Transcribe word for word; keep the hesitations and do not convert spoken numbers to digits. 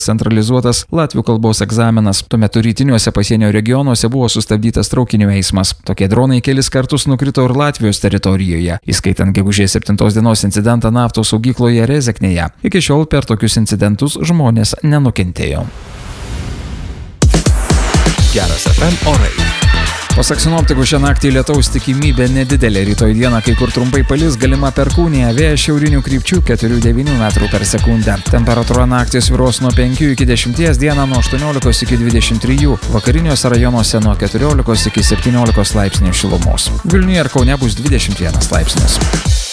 centralizuotas latvių kalbos egzaminas. Tuo metu rytiniuose pasienio regionuose buvo sustabdytas traukinių eismas. Tokie dronai kelis kartus nukrito ir Latvijos teritorijoje, įskaitant gegužės septintos dienos incidentą naftos saugykloje Rezeknėje. Iki šiol per tokius incidentus žmonės nenukentėjo. Geras F M orai. Pasak sinoptikų, šią naktį lietaus tikimybė nedidelė, rytoj dieną kai kur trumpai palis, galima perkūnija, vėjas šiaurinių krypčių keturi devyni metrų per sekundę. Temperatūra naktį svyruos nuo penkių iki dešimties, dieną nuo aštuoniolikos iki dvidešimt trijų, vakariniuose rajonuose nuo keturiolikos iki septyniolikos laipsnių šilumos. Vilniuje ir Kaune bus dvidešimt vienas laipsnis.